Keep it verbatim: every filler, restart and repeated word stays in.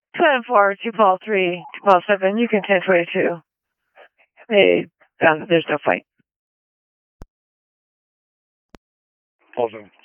two and four, two Paul three, two Paul seven, you can ten twenty-two. They found that there's no fight. Awesome.